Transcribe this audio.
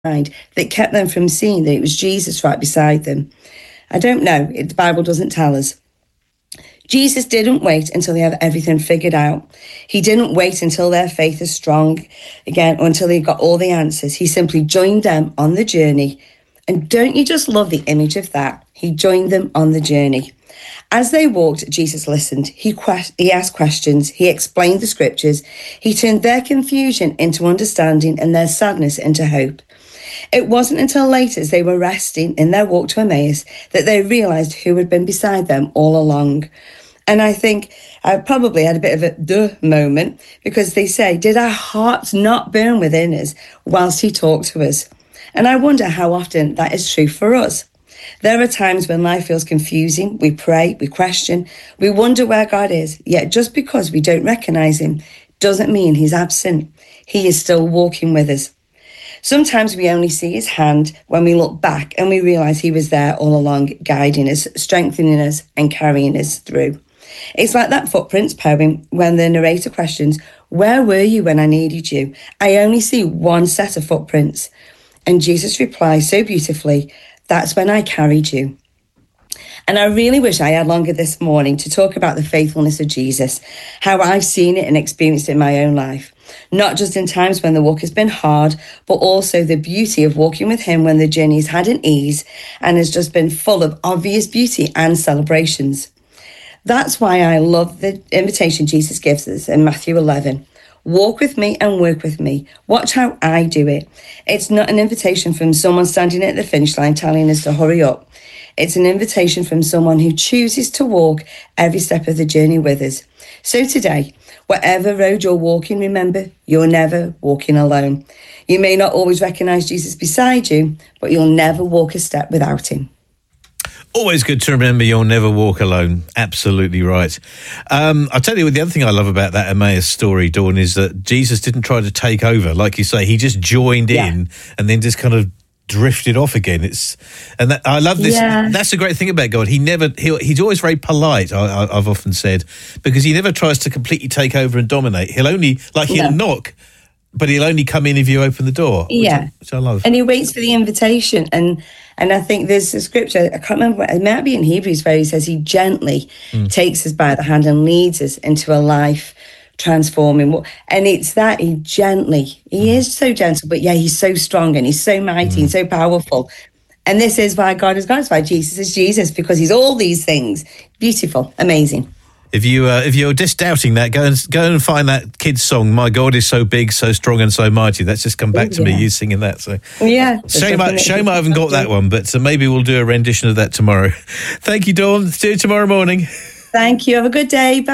that kept them from seeing that it was Jesus right beside them? I don't know. The Bible doesn't tell us. Jesus didn't wait until they have everything figured out. He didn't wait until their faith is strong again, or until they got all the answers. He simply joined them on the journey. And don't you just love the image of that? He joined them on the journey. As they walked, Jesus listened. He asked questions. He explained the scriptures. He turned their confusion into understanding and their sadness into hope. It wasn't until later, as they were resting in their walk to Emmaus, that they realised who had been beside them all along. And I think I probably had a bit of a duh moment, because they say, did our hearts not burn within us whilst he talked to us? And I wonder how often that is true for us. There are times when life feels confusing. We pray, we question, we wonder where God is. Yet just because we don't recognise him doesn't mean he's absent. He is still walking with us. Sometimes we only see his hand when we look back and we realise he was there all along, guiding us, strengthening us and carrying us through. It's like that Footprints poem when the narrator questions, where were you when I needed you? I only see one set of footprints. And Jesus replies so beautifully, that's when I carried you. And I really wish I had longer this morning to talk about the faithfulness of Jesus, how I've seen it and experienced it in my own life. Not just in times when the walk has been hard, but also the beauty of walking with him when the journey's had an ease and has just been full of obvious beauty and celebrations. That's why I love the invitation Jesus gives us in Matthew 11. Walk with me and work with me. Watch how I do it. It's not an invitation from someone standing at the finish line telling us to hurry up. It's an invitation from someone who chooses to walk every step of the journey with us. So today, whatever road you're walking, remember, you're never walking alone. You may not always recognise Jesus beside you, but you'll never walk a step without him. Always good to remember you'll never walk alone. Absolutely right. I'll tell you the other thing I love about that Emmaus story, Dawn, is that Jesus didn't try to take over. Like you say, he just joined in and then just kind of drifted off again. I love this. Yeah. That's the great thing about God. He's always very polite, I've often said, because he never tries to completely take over and dominate. He'll knock, but he'll only come in if you open the door, which I love. And he waits for the invitation. And I think there's a scripture, I can't remember, it might be in Hebrews, where he says he gently takes us by the hand and leads us into a life transforming. And it's that he is so gentle, but he's so strong and he's so mighty and so powerful. And this is why God is God. It's why Jesus is Jesus, because he's all these things. Beautiful, amazing. If you're just doubting that, go and find that kids' song. My God is so big, so strong, and so mighty. That's just come back to me. You singing that. So shame I haven't got that one, but maybe we'll do a rendition of that tomorrow. Thank you, Dawn. See you tomorrow morning. Thank you. Have a good day. Bye.